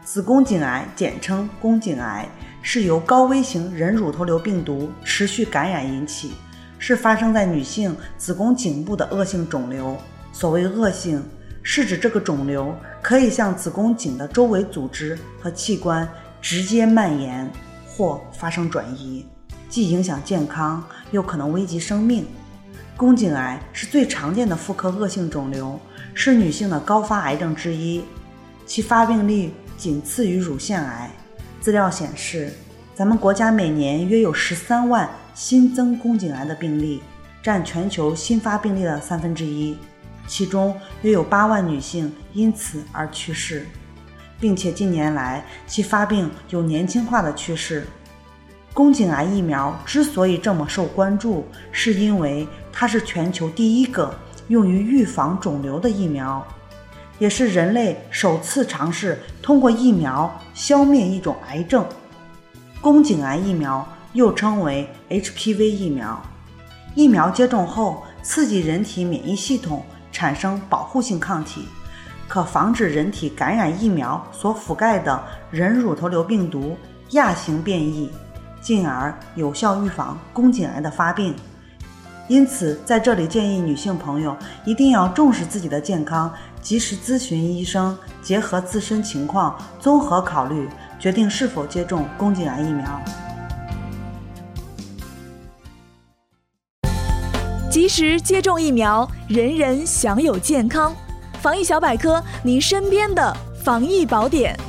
子宫颈癌简称宫颈癌，是由高危型人乳头瘤病毒持续感染引起，是发生在女性子宫颈部的恶性肿瘤。所谓恶性，是指这个肿瘤可以向子宫颈的周围组织和器官直接蔓延或发生转移，既影响健康，又可能危及生命。宫颈癌是最常见的妇科恶性肿瘤，是女性的高发癌症之一，其发病率仅次于乳腺癌。资料显示，咱们国家每年约有13万新增宫颈癌的病例，占全球新发病例的1/3，其中约有8万女性因此而去世，并且近年来其发病有年轻化的趋势。宫颈癌疫苗之所以这么受关注，是因为它是全球第一个用于预防肿瘤的疫苗，也是人类首次尝试通过疫苗消灭一种癌症。宫颈癌疫苗又称为 HPV 疫苗，疫苗接种后刺激人体免疫系统产生保护性抗体，可防止人体感染疫苗所覆盖的人乳头瘤病毒亚型变异，进而有效预防宫颈癌的发病。因此在这里建议女性朋友一定要重视自己的健康，及时咨询医生，结合自身情况综合考虑，决定是否接种宫颈癌疫苗。 及时接种疫苗，人人享有健康。防疫小百科，您身边的防疫宝典。